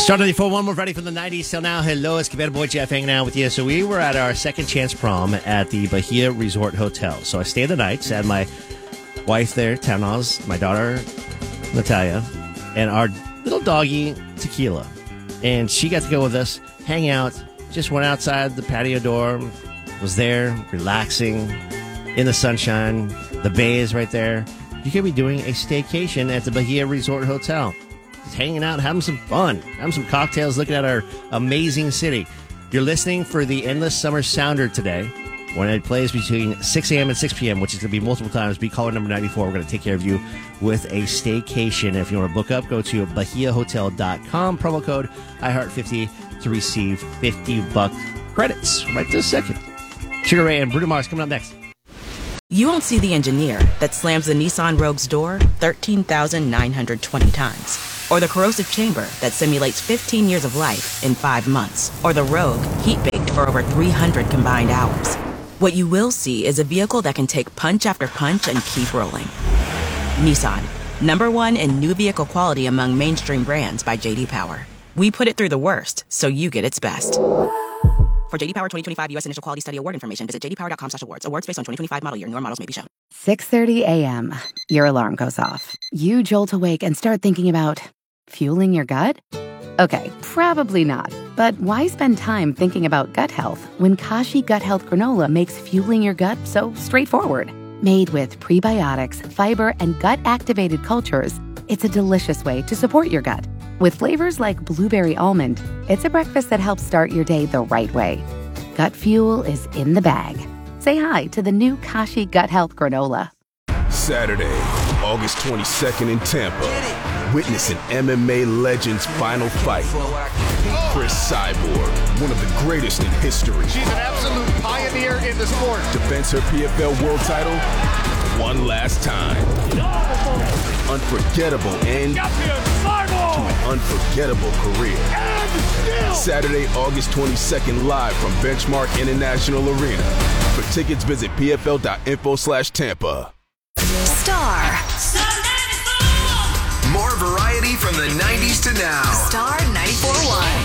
Star 94.1, we're ready from the 90s till now. Hello, it's Caber Boy Jeff hanging out with you. So we were at our second chance prom at the Bahia Resort Hotel. So I stayed the night, had my wife there, Tanaz, my daughter, Natalia, and our little doggy, Tequila. And she got to go with us, hang out, just went outside the patio door, was there, relaxing, in the sunshine. The bay is right there. You could be doing a staycation at the Bahia Resort Hotel. Just hanging out, having some fun, having some cocktails, looking at our amazing city. You're listening for the Endless Summer Sounder today, when it plays between 6 a.m. and 6 p.m., which is going to be multiple times. Be caller number 94. We're going to take care of you with a staycation. If you want to book up, go to BahiaHotel.com. Promo code IHeart50 to receive $50 credits right this second. Sugar Ray and Bruno Mars coming up next. You won't see the engineer that slams the Nissan Rogue's door 13,920 times. Or the corrosive chamber that simulates 15 years of life in 5 months. Or the Rogue heat-baked for over 300 combined hours. What you will see is a vehicle that can take punch after punch and keep rolling. Nissan, #1 in new vehicle quality among mainstream brands by J.D. Power. We put it through the worst, so you get its best. For J.D. Power 2025 U.S. Initial Quality Study Award information, visit jdpower.com/awards. Awards based on 2025 model year. Newer models may be shown. 6:30 a.m. Your alarm goes off. You jolt awake and start thinking about fueling your gut? Okay, probably not. But why spend time thinking about gut health when Kashi Gut Health Granola makes fueling your gut so straightforward? Made with prebiotics, fiber, and gut-activated cultures, it's a delicious way to support your gut. With flavors like blueberry almond, it's a breakfast that helps start your day the right way. Gut fuel is in the bag. Say hi to the new Kashi Gut Health Granola. Saturday, August 22nd in Tampa. Witness an MMA legend's final fight. Chris Cyborg, one of the greatest in history. She's an absolute pioneer in the sport. Defends her PFL world title one last time. Unforgettable end to an unforgettable career. Saturday, August 22nd, live from Benchmark International Arena. For tickets, visit pfl.info/Tampa. Star. More variety from the 90s to now. Star 94.1.